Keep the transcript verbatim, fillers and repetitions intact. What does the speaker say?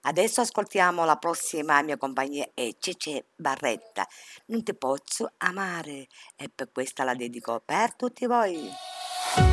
Adesso ascoltiamo la prossima mia compagnia è Cece Barretta. Non ti posso amare e per questa la dedico per tutti voi.